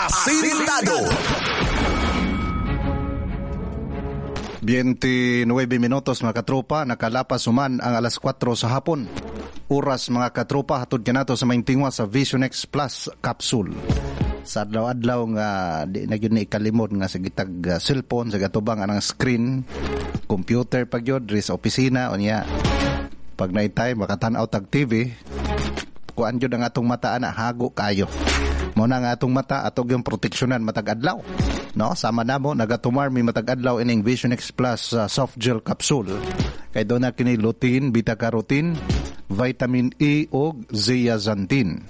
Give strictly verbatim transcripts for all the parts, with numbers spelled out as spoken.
Asintado. twenty-nine minutos mga katropa, nakalapas suman ang alas kwatro sa hapon. Oras mga katropa, hatod ka nato sa maintingwa sa Vision X Plus Capsule. Sa adlaw-adlaw nga di na yun ikalimod nga sa gitag uh, cellphone, sa gatubang anang screen, computer pag yun, sa opisina, o niya, pag night time, makatanaw tag T V, kuan yun ang atong mata na hago kayo. Muna nga atong mata, atog yung proteksyonan matag-adlaw. No, sama na mo, nagatumar mi matag-adlaw ining Vision X Plus uh, soft gel capsule. Kay doon na kini lutein, beta-carotene, vitamin E o zeaxanthin.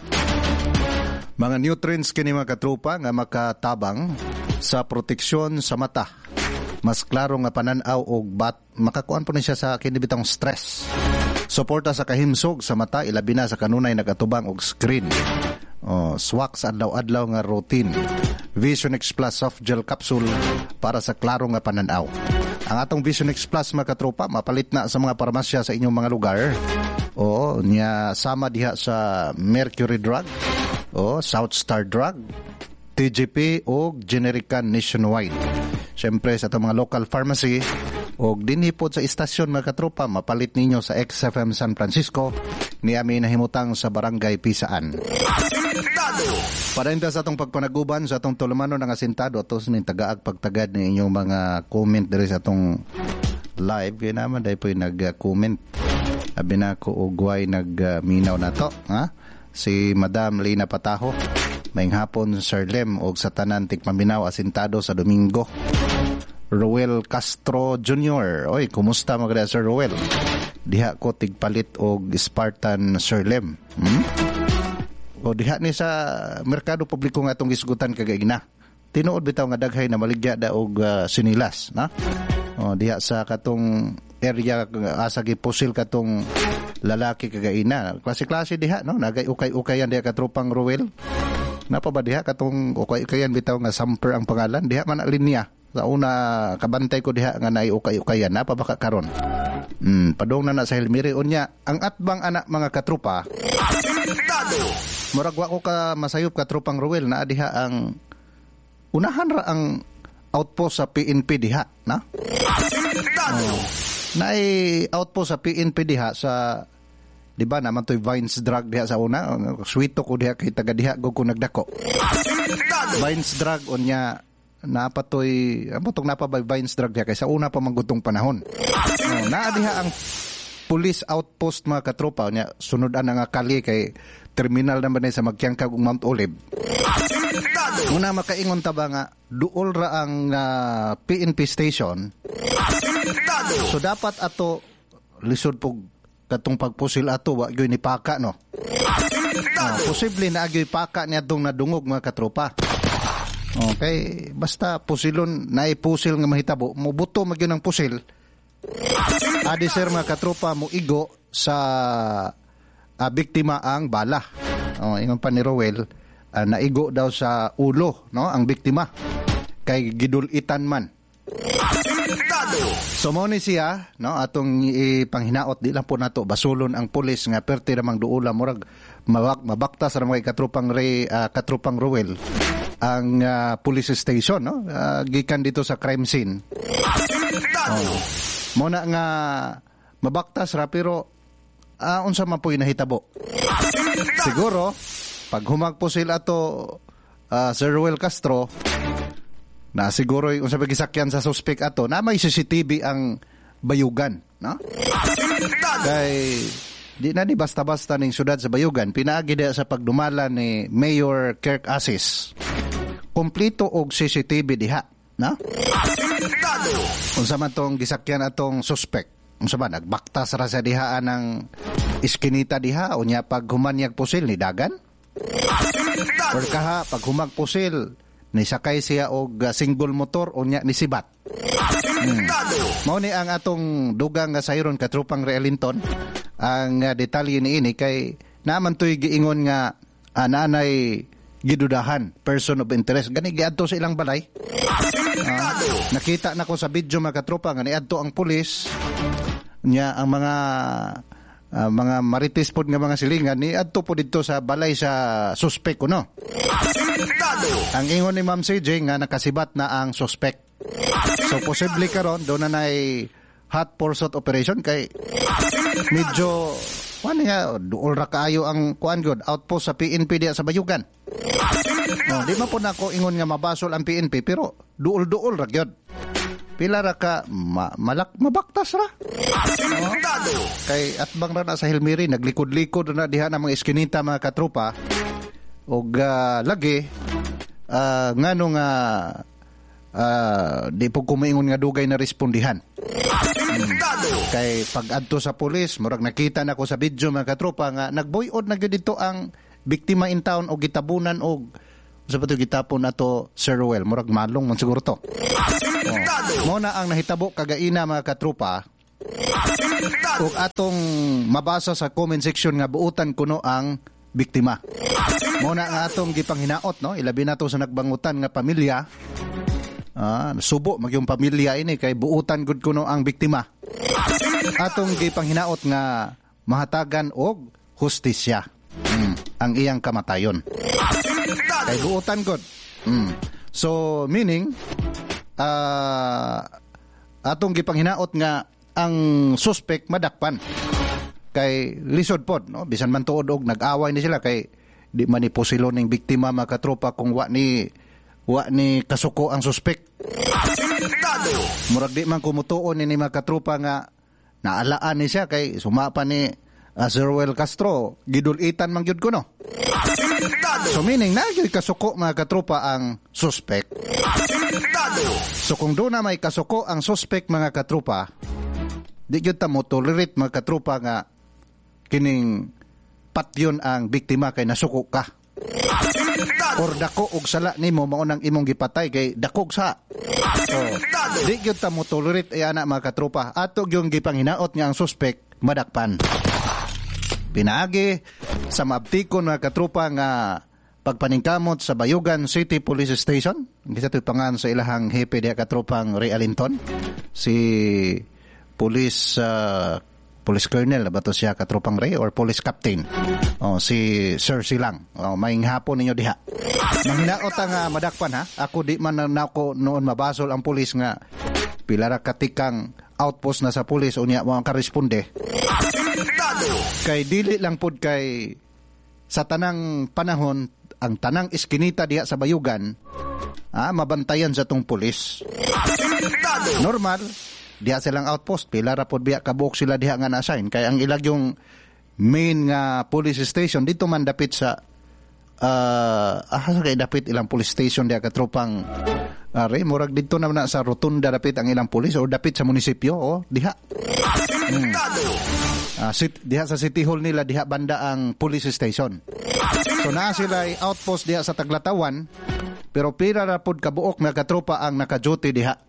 Mga nutrients kini mga katropa nga makatabang sa proteksyon sa mata. Mas klaro nga pananaw og bat, makakuan po ni siya sa kinibitang stress. Suporta sa kahimsog sa mata, ilabi na sa kanunay nagatubang og screen. Oh, swak sa adlaw-adlaw nga routine. Vision X Plus soft gel capsule para sa klaro nga pananaw. Ang atong Vision X Plus mga katropa, mapalit na sa mga parmasya sa inyong mga lugar. O, niya sama diha sa Mercury Drug, o South Star Drug, T G P o Generica nationwide. Siyempre sa itong mga local pharmacy o dinhipod sa istasyon mga katropa, mapalit ninyo sa X F M San Francisco ni amin nahimutang sa Barangay Pisaan. Parinta sa atong pagpanaguban sa atong tulumanon ng asintado atos ning tagaag pagtagad ni inyong mga comment diri sa atong live. Kaya naman dahil po yung nag-comment. Sabi na ko ugway nag-minaw na to. Ha? Si Madam Lina Pataho. Maying hapon Sir Lem o sa tanan tikmaminaw asintado sa Domingo. Roel Castro Junior Oy, kumusta mga Sir Roel? Diha ko tigpalit og Spartan Sir Lem. Hmm? O diha ni sa merkado publiko nga itong gisgutan kagaina. Tinuod bitaw nga daghay na maligya da og uh, sinilas, na? O diha sa katong area asa gipusil katong lalaki kagaina. Klase-klase diha, no? Nagay ukay-ukayan diha katropang Roel. Napa ba diha katong ukay-ukayan bitaw nga Samper ang pangalan? Diha man linya. Sa una kabantay ko diha nga naay ukay-ukayan. Napa ba ka karon? Hmm, padong na na sa Hilmiri unya ang atbang anak mga katropa. Murag wa ko ka masayop ka tropang Roel na diha ang unahan ra ang outpost sa P N P diha, na? Oh. Naay outpost sa P N P diha sa, di ba naman toy Vines Drug diha sa una, sweeto ko diha kay taga diha go ko nagdako. Vines Drug unya napatoy amotong napa by Vines Drug diha kay sa una pa manggutong panahon. Oh, naa diha ang police outpost mga katropa unya sunodan nga kali kay terminal naman sa magkiyangkag ug Mount Olive. Muna makaingon ta ba nga duol ra ang uh, P N P station. So dapat ato lisod pug katong pagpusil ato wa gyud ni paka, no. Uh, posible na agyoy paka niya dong nadungog mga katropa. Okay, basta pusilon na ipusil nga mahitabo, mubuto magyud ang pusil. Adi sir mga katropa mo igo sa uh, biktima ang bala. Oh, ingon pa ni Roel, uh, naigo daw sa ulo, no, ang biktima. Kay gidulitan man. So mo ni siya, no, atong ipanghinaot di lang po nato basulon ang pulis nga perti ramang duula murag mabak mabaktas ra mga katropang re uh, katropang Roel ang uh, police station, no, uh, gikan dito sa crime scene. Oh. Muna nga mabaktas ra pero uh, unsa man po'y nahitabo. Siguro pag humagpo sila to uh, Sir Roel Castro na siguro yung sabi gisakyan sa suspect ato na may C C T V ang Bayugan, no? Kay di na ni basta-basta ning syudad sa Bayugan, pinaagi diha sa pagdumala ni Mayor Kirk Asis. Kompleto og C C T V diha, no? Unsa man tong gisakyan atong suspect? Unsa ba nagbaktas ra sa dihaan ng iskinita diha unya pag humanyag pusil ni dagan? Or kaha pag humag pusil ni sakay siya og uh, single motor unya ni sibat. Hmm. Mao ni ang atong dugang nga sayron katropang Realinton. Ang uh, detalye ni ini kay naman toy giingon nga uh, nanay gidudahan, person of interest. Gani giadto sa ilang balay. Uh, nakita na ko sa video mga katropa nga niadto ang pulis nya ang mga uh, mga marites pod nga mga silingan ni adto po dito sa balay sa suspek kuno. Ang ingon ni Ma'am C J nga nakasibat na ang suspect. So posible karon do na nay hot pursuit operation kay medyo ano nga duol ra kaayo ang kuan god outpost sa P N P diya sa Bayugan. No, di man po nako ingon nga mabasol ang P N P pero duol-duol ra gyud. Pila ra ka ma, malak mabaktas ra. No? Kay atbang ra na sa Hilmiri naglikod-likod na diha na mga eskinita mga katropa og uh, lagi uh, ngano nga uh, di po kumingon nga dugay na respondihan. Hmm. Kay pag adto sa pulis murag nakita na ko sa video mga katropa nga nagboyod na gyud dito ang biktima in town o gitabunan og sa pato gitapon nato Sir Ruel murag malong man siguro to. Oh. Mo na ang nahitabo kagaina mga katropa ug atong mabasa sa comment section nga buutan kuno ang biktima. Mo na nga atong gipanghinaot no ilabi nato sa nagbangutan nga pamilya. Ah, subo magyong pamilya ini kay buutan gud kuno ang biktima. Atong gipanghinaot nga mahatagan og hustisya hmm, ang iyang kamatayon. Kay buutan gud. Hmm. So meaning uh, atong gipanghinaot nga ang suspect madakpan. Kay lisod pod no bisan man tuod og nag-away ni sila kay di man ni posilo ning biktima mga katropa kung wa ni wa ni kasuko ang suspect. Murag di man kumutuon ni mga katropa nga naalaan ni siya kay sumapa ni uh, Sir Ruel Castro gidulitan man gyud kuno. So meaning na gyud kasuko mga katropa ang suspect. So kung do na may kasuko ang suspect mga katropa di gyud ta mo tolerate mga katropa nga kining patyon ang biktima kay nasuko ka. Or dako og sala nimo mao nang imong gipatay kay dakog sa. So, di gyud ta mo tolerate ay ana mga katropa. Ato gyud gipanghinaot nga ang suspect madakpan. Pinaagi sa maabtikon mga katropa nga pagpaningkamot sa Bayugan City Police Station. Gisa to'y pangan sa ilahang hepe diya katropang Ray Alinton. Si Police uh, Police Colonel ba to siya katropang Ray or Police Captain? Oh, si Sir Silang. Oh, maing hapon ninyo diha. Manghinaot nga madakpan ha. Ako di man na ako noon mabasol ang pulis nga pila ra katikang outpost na sa pulis unya mo ang karesponde. Kay dili lang pud kay sa tanang panahon ang tanang iskinita diha sa Bayugan ah, mabantayan sa tong pulis. Normal diha silang outpost pila ra pod biya kabuok sila diha nga na-assign kay ang ilag yung main nga police station dito man dapit sa uh, ah kay dapit ilang police station diha katropang are uh, murag dito na, na sa rotunda dapit ang ilang police or dapit sa munisipyo oh diha. Hmm. Uh, sit, diha sa City Hall nila diha banda ang police station. So naa sila ay outpost diha sa Taglatawan pero pira ra pod kabuok nga katropa ang naka-duty diha.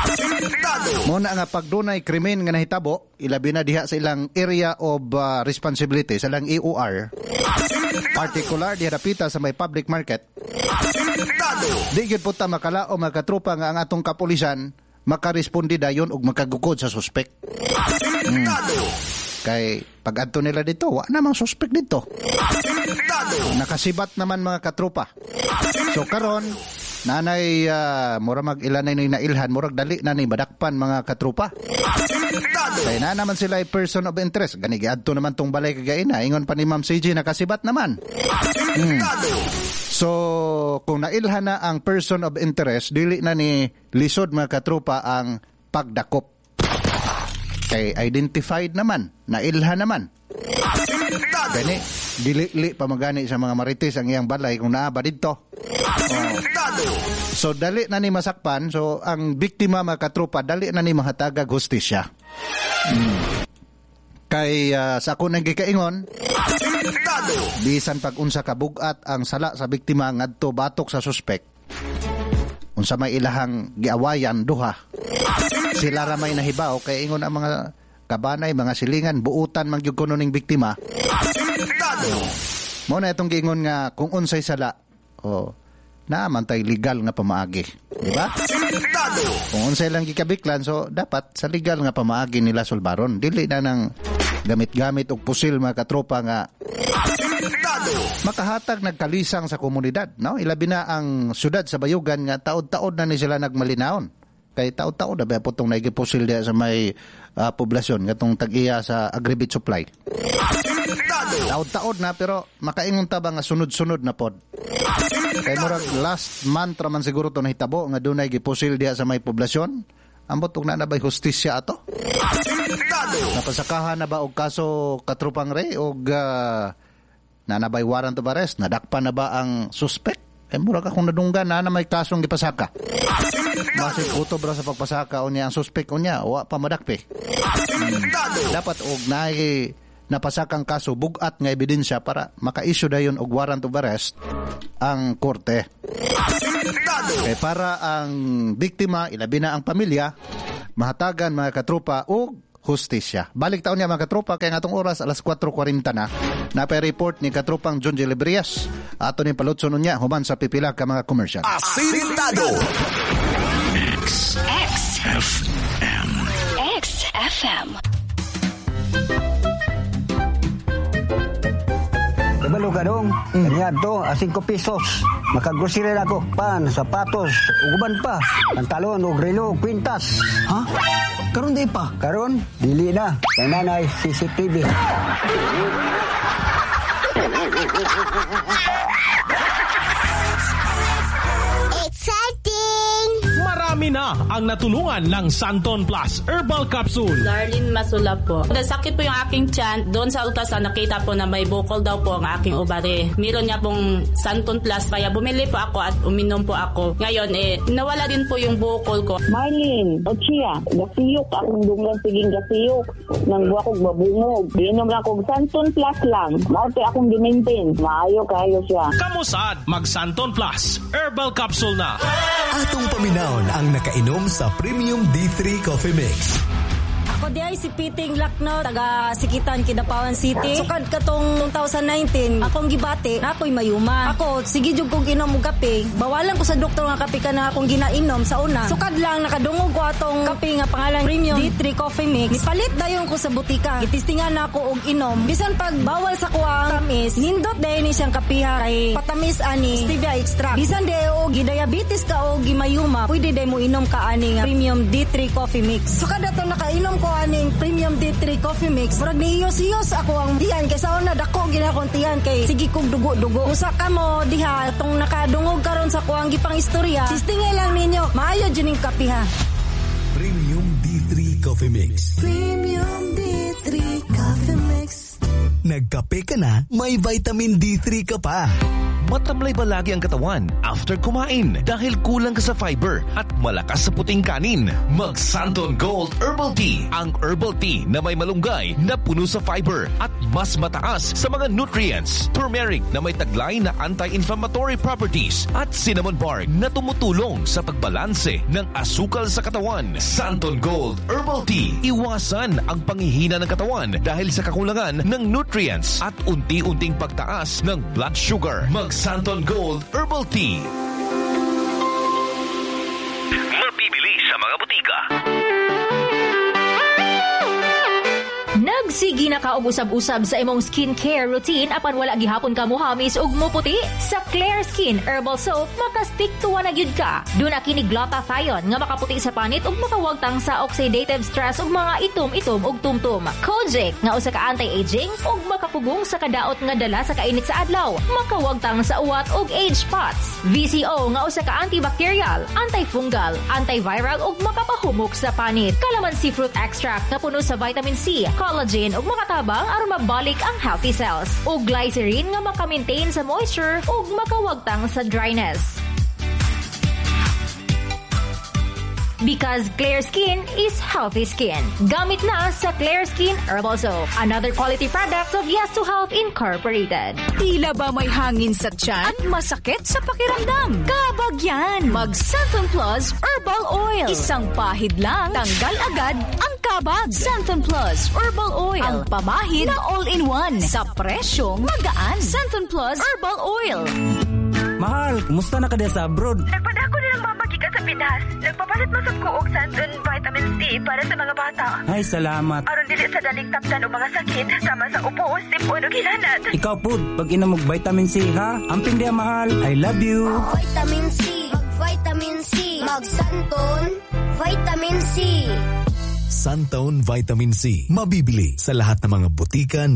Muna nga pag dunay krimen nga nahitabo, ilabi na diha sa ilang area of uh, responsibility, sa ilang E O R, particular diha dapita sa may public market, di gyud po ta makalao mga katropa nga ang atong kapulisan makarespondi dayon og makagukod sa suspect. Hmm. Kay pag adto nila dito, wa namang suspect dito. Nakasibat naman mga katropa. So karon nanay uh, mura mag-ilanay ni nailhan murag dali na ni badakpan mga katropa. Kaya na naman sila ay person of interest. Gani giadto naman tong balay kagaina. Ingon pa ni Ma'am C J nakasibat naman. Hmm. So kung nailhan na ang person of interest, dili na ni lisod mga katropa ang pagdakop. Kay identified naman, nailhan naman. Gani dili-li pa magani sa mga marites ang iyang balay kung naa ba didto. Oh. So dali na ni masakpan. So ang biktima mga katropa dali na ni mahatagag hustisya. Hmm. Kay uh, sa ako nang gikaingon bisan pag unsa ka bugat ang sala sa biktima ngadto batok sa suspect. Unsa may ilahang giawayan duha. Sila ra may nahibaw kay ingon ang mga kabanay mga silingan buutan man gyud kuno ning biktima. Mo na itong giingon nga kung unsay sala. Oh. Naaman tay legal nga pamaagi, di ba? Kung unsay lang gikabiklan so dapat sa legal nga pamaagi nila sulbaron. Dili na nang gamit-gamit og pusil mga katropa nga makahatag nagkalisang sa komunidad, no? Ilabi na ang syudad sa Bayugan nga taod-taod na ni sila nagmalinaon. Kay taod-taod na ba putong naigipusil diya sa may uh, poblasyon ngatong tag-iya sa Agribit Supply. Taod-taod na pero makaingon ta ba nga sunod-sunod na pod. Kay murag last month raman siguro to nahitabo nga dunay gipusil diya sa may poblasyon. Ambot og na nabay hustisya ato. Napasakahan na ba og kaso katrupang Ray og uh, nanabay warrant of arrest? Nadakpan na ba ang suspect? Eh mura ka kung nadunggan na na may kasong gipasaka. Masig utob ra sa pagpasaka unya ang suspect unya wa pa madakpe. Hmm. Dapat og naay napasakang kaso bugat nga ebidensya para maka-issue dayon og warrant of arrest ang korte. Kay para ang biktima, ilabi na ang pamilya, mahatagan mga katropa o hustisya. Balik taon niya mga katropa, kaya nga itong oras alas kwatro kwarenta na, napay-report ni katropang John J. Lebrias. Ato ni palutso nun niya, human sa pipila ka mga commercial. Asintado! X F M X F M Ibalo ka dong, mm. Kanya to, asingko pesos. Makagrosiri na ako, pan, sapatos, uguban pa, pantalon, ugrilo, kwintas. Ha? Karon di pa? Karon, dili na. Kaya nanay, C C T V. Marami na ang natulungan ng Santon Plus Herbal Capsule. Darlene Masula po. Nasakit po yung aking tiyan. Doon sa ultrasound nakita po na may bukol daw po ang aking ovary. Meron niya pong Santon Plus. Kaya bumili po ako at uminom po ako. Ngayon eh, nawala din po yung bukol ko. Marlene, Ochia, gasiyok. Akong dungan siging gasiyok. Nang buwa kong babungog. Inom lang kong Santon Plus lang. Maute akong dimintin. Maayo kayo siya. Kamusad, mag Santon Plus Herbal Capsule na. Atong paminahon ang nakainom sa Premium D three Coffee Mix. Ako di ay si Piting Lakno, taga Sikitan, Kidapawan City. Sukad katong twenty nineteen, akong gibati, na ako'y mayuma. Ako, sige jud kong inom og kape. Bawalan ko sa doktor nga kape ka na akong ginainom sa una. Sukad lang, nakadungog ko atong kape nga pangalan Premium D three Coffee Mix. Nipalit dayon ko sa butika. Gitistingan na ako og inom. Bisan pag bawal sa kuwang tamis, nindot dayon ni siyang kapiha kay patamis ani stevia extract. Bisan dayo og gidiabetes ka o gimayuma, pwede day mo inom ka ani nga Premium D three Coffee Mix. Sukad ato nakainom ko aning Premium D three Coffee Mix. Murag niyos-iyos ako ang diyan kay sa una dako ginakon tiyan kay sige kog dugo-dugo. Usa ka mo diha tong nakadungog karon sa kuang gipang istorya. Sistingay lang ninyo. Maayo jud ning kapiha. Premium D three Coffee Mix. Premium D three Coffee Mix. Nagkape ka na, may vitamin D three ka pa. Matamlay ba lagi ang katawan after kumain dahil kulang ka sa fiber at malakas sa puting kanin? Mag Santon Gold Herbal Tea, ang herbal tea na may malunggay na puno sa fiber at mas mataas sa mga nutrients. Turmeric na may taglay na anti-inflammatory properties at cinnamon bark na tumutulong sa pagbalanse ng asukal sa katawan. Santon Gold Herbal Tea, iwasan ang panghihina ng katawan dahil sa kakulangan ng nutrients at unti-unting pagtaas ng blood sugar. Mag Santon Gold Herbal Tea. Mabibili sa mga butika. Nagsigi na ka og usab-usab sa imong skincare routine apan wala gihapon ka mohamis ug moputi? Sa Claire Skin Herbal Soap, maka-stick to one na gyud ka. Duna kini glutathione nga makaputi sa panit ug makawagtang sa oxidative stress ug mga itom-itom ug tumtum. Kojic nga usa ka anti-aging ug makapugong sa kadaot nga dala sa kainit sa adlaw. Makawagtang sa uwat ug age spots. V C O nga usa ka antibacterial, antifungal, antiviral ug makapahumok sa panit. Calamansi fruit extract nga puno sa vitamin C, collagen ug makatabang aron mabalik ang healthy cells. Ug glycerin nga maka-maintain sa moisture ug makawagtang sa dryness. Because Claire Skin is healthy skin. Gamit na sa Claire Skin Herbal Soap. Another quality product of Yes to Health Incorporated. Tila ba may hangin sa tiyan at masakit sa pakiramdam? Kabag yan! Mag Santon Plus Herbal Oil. Isang pahid lang, tanggal agad ang kabag. Santon Plus Herbal Oil. Ang pamahid na all-in-one. Sa presyong magaan. Santon Plus Herbal Oil. Mahal, kumusta na ka din sa abroad? Nagpadako nilang babagi ka sa Pinas, nagpapalit masab ko og Santon Vitamin C para sa mga bata. Ay, salamat. Aron dili sa daling tapdan o mga sakit, sama sa upo, sipon o gilanat. Ikaw po, pag inom og vitamin C, ha? Amping diya mahal. I love you. Vitamin C. Mag-vitamin C. Mag-Santon Vitamin C. Santon Vitamin C. Mabibili sa lahat ng mga butika